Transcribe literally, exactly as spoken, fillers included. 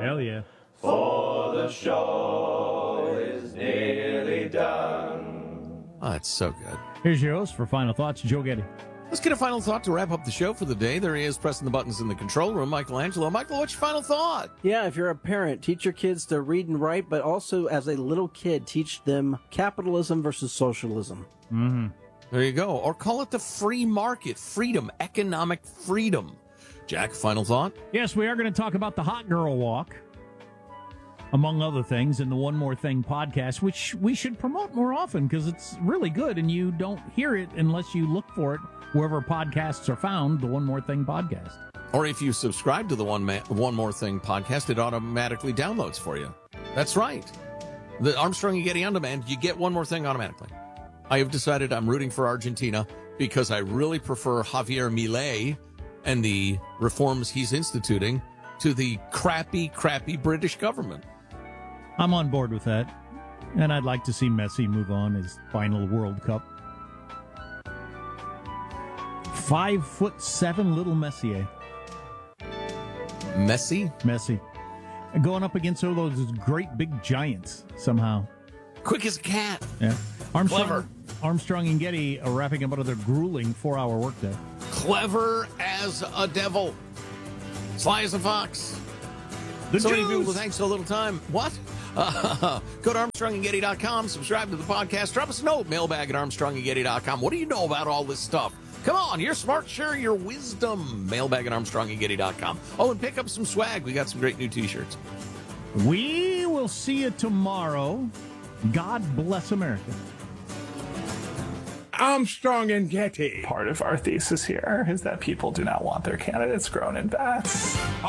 Hell yeah. For the show is nearly done. Oh, that's so good. Here's your host for Final Thoughts, Joe Getty. Let's get a final thought to wrap up the show for the day. There he is, pressing the buttons in the control room, Michelangelo. Michael, what's your final thought? Yeah, if you're a parent, teach your kids to read and write, but also as a little kid, teach them capitalism versus socialism. Mm-hmm. There you go. Or call it the free market. Freedom. Economic freedom. Jack, final thought? Yes, we are going to talk about the Hot Girl Walk, among other things, in the One More Thing podcast, which we should promote more often because it's really good, and you don't hear it unless you look for it wherever podcasts are found, the One More Thing podcast. Or if you subscribe to the One, Ma- One More Thing podcast, it automatically downloads for you. That's right. The Armstrong and Getty On Demand, you get One More Thing automatically. I have decided I'm rooting for Argentina because I really prefer Javier Milei and the reforms he's instituting to the crappy, crappy British government. I'm on board with that, and I'd like to see Messi move on his final World Cup. Five foot seven little Messier. Messi? Messi. Going up against all those great big giants somehow. Quick as a cat. Yeah. Armstrong, Clever. Armstrong and Getty are wrapping up another grueling four-hour workday. Clever as a devil. Sly as a fox. The so many Jews. people with thanks so little time. What? Uh, go to Armstrong and Getty dot com, subscribe to the podcast, drop us a note, mailbag at Armstrong and Getty dot com. What do you know about all this stuff? Come on, you're smart, share your wisdom. Mailbag at Armstrong and Getty dot com. Oh, and pick up some swag. We got some great new t-shirts. We will see you tomorrow. God bless America. Armstrong and Getty. Part of our thesis here is that people do not want their candidates grown in vats.